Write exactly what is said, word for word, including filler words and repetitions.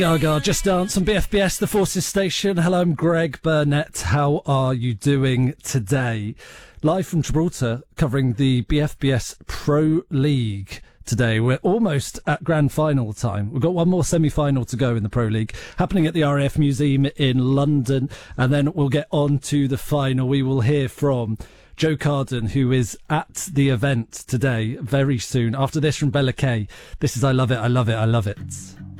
Gaga, Just Dance on B F B S, the Forces Station. Hello, I'm Greg Burnett. How are you doing today? Live from Gibraltar, covering the B F B S Pro League today. We're almost at grand final time. We've got one more semi-final to go in the Pro League, happening at the R A F Museum in London, and then we'll get on to the final. We will hear from Joe Carden, who is at the event today very soon. After this, from Bella Kay, this is I Love It, I Love It, I Love It.